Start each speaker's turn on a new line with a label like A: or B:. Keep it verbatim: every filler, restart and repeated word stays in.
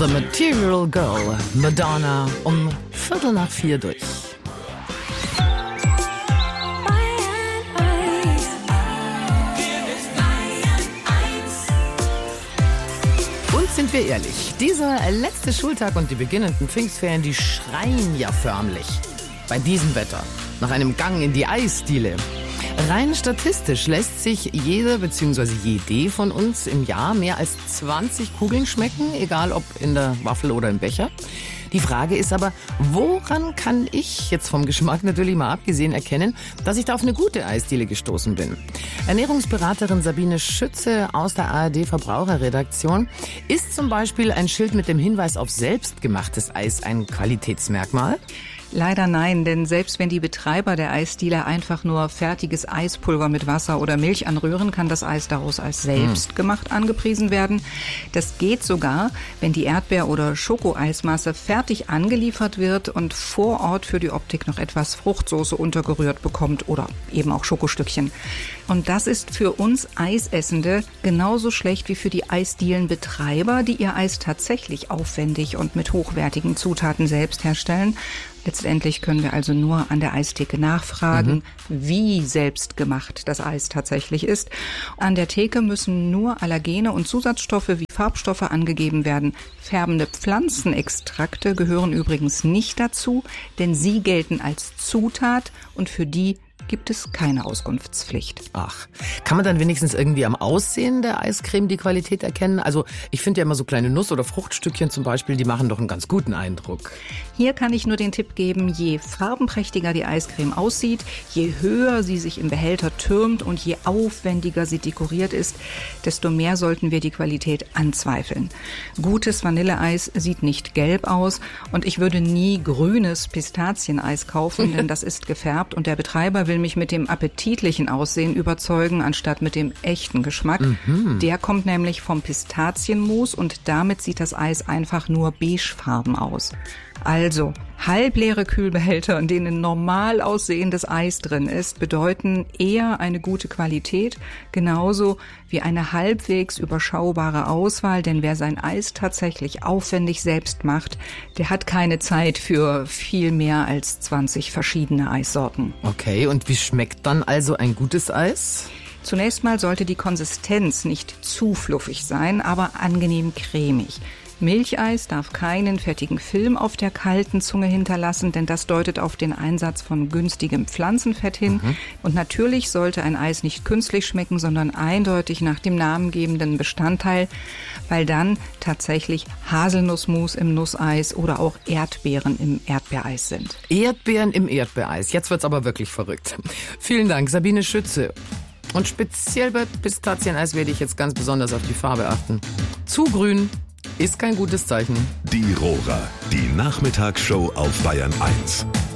A: The Material Girl, Madonna, um Viertel nach vier durch. Und sind wir ehrlich, dieser letzte Schultag und die beginnenden Pfingstferien, die schreien ja förmlich. Bei diesem Wetter, nach einem Gang in die Eisdiele. Rein statistisch lässt sich jeder bzw. jede von uns im Jahr mehr als zwanzig Kugeln schmecken, egal ob in der Waffel oder im Becher. Die Frage ist aber, woran kann ich, jetzt vom Geschmack natürlich mal abgesehen, erkennen, dass ich da auf eine gute Eisdiele gestoßen bin? Ernährungsberaterin Sabine Schütze aus der A R D-Verbraucherredaktion. Ist zum Beispiel ein Schild mit dem Hinweis auf selbstgemachtes Eis ein Qualitätsmerkmal?
B: Leider nein, denn selbst wenn die Betreiber der Eisdiele einfach nur fertiges Eispulver mit Wasser oder Milch anrühren, kann das Eis daraus als selbstgemacht angepriesen werden. Das geht sogar, wenn die Erdbeer- oder Schokoeismasse fertig angeliefert wird und vor Ort für die Optik noch etwas Fruchtsoße untergerührt bekommt oder eben auch Schokostückchen. Und das ist für uns Eisessende genauso schlecht wie für die Eisdielenbetreiber, die ihr Eis tatsächlich aufwendig und mit hochwertigen Zutaten selbst herstellen. Letztendlich können wir also nur an der Eistheke nachfragen, mhm. wie selbstgemacht das Eis tatsächlich ist. An der Theke müssen nur Allergene und Zusatzstoffe wie Farbstoffe angegeben werden. Färbende Pflanzenextrakte gehören übrigens nicht dazu, denn sie gelten als Zutat und für die gibt es keine Auskunftspflicht.
A: Ach, kann man dann wenigstens irgendwie am Aussehen der Eiscreme die Qualität erkennen? Also ich finde ja immer so kleine Nuss- oder Fruchtstückchen zum Beispiel, die machen doch einen ganz guten Eindruck.
B: Hier kann ich nur den Tipp geben, je farbenprächtiger die Eiscreme aussieht, je höher sie sich im Behälter türmt und je aufwendiger sie dekoriert ist, desto mehr sollten wir die Qualität anzweifeln. Gutes Vanilleeis sieht nicht gelb aus und ich würde nie grünes Pistazieneis kaufen, denn das ist gefärbt und der Betreiber will mich mit dem appetitlichen Aussehen überzeugen, anstatt mit dem echten Geschmack. Mhm. Der kommt nämlich vom Pistazienmus und damit sieht das Eis einfach nur beigefarben aus. Also, halbleere Kühlbehälter, in denen normal aussehendes Eis drin ist, bedeuten eher eine gute Qualität, genauso wie eine halbwegs überschaubare Auswahl, denn wer sein Eis tatsächlich aufwendig selbst macht, der hat keine Zeit für viel mehr als zwanzig verschiedene Eissorten.
A: Okay, und wie schmeckt dann also ein gutes Eis?
B: Zunächst mal sollte die Konsistenz nicht zu fluffig sein, aber angenehm cremig. Milcheis darf keinen fettigen Film auf der kalten Zunge hinterlassen, denn das deutet auf den Einsatz von günstigem Pflanzenfett hin. Mhm. Und natürlich sollte ein Eis nicht künstlich schmecken, sondern eindeutig nach dem namengebenden Bestandteil, weil dann tatsächlich Haselnussmus im Nusseis oder auch Erdbeeren im Erdbeereis sind.
A: Erdbeeren im Erdbeereis. Jetzt wird's aber wirklich verrückt. Vielen Dank, Sabine Schütze. Und speziell bei Pistazieneis werde ich jetzt ganz besonders auf die Farbe achten. Zu grün ist kein gutes Zeichen.
C: Die Rohrer, die Nachmittagsshow auf Bayern eins.